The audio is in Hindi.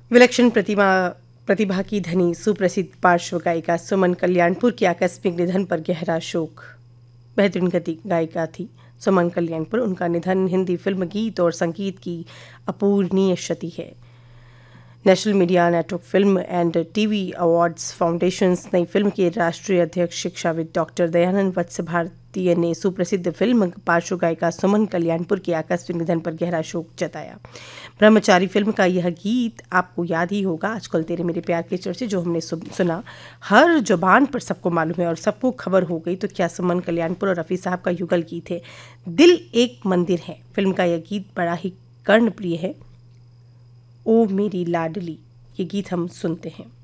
विलक्षण प्रतिभा की धनी सुप्रसिद्ध पार्श्व गायिका सुमन कल्याणपुर के आकस्मिक निधन पर गहरा शोक। बेहतरीन गति गायिका थी सुमन कल्याणपुर। उनका निधन हिंदी फिल्म, गीत और संगीत की अपूरणीय क्षति है। National media network film and TV awards foundation नई फिल्म के राष्ट्रीय अध्यक्ष शिक्षाविद डॉक्टर दयानंद वत्स भारतीय ने सुप्रसिद्ध फिल्म पार्श्व गायिका सुमन कल्याणपुर के आकस्मिक निधन पर गहरा शोक जताया। ब्रह्मचारी फिल्म का यह गीत आपको याद ही होगा, आजकल तेरे मेरे प्यार के चर्चे, जो हमने सुना, हर जुबान पर सबको मालूम है और सबको खबर हो गई। तो क्या सुमन कल्याणपुर और रफ़ी साहब का युगल गीत है दिल एक मंदिर है। फिल्म का यह गीत बड़ा ही कर्णप्रिय है। ओ मेरी लाडली, ये गीत हम सुनते हैं।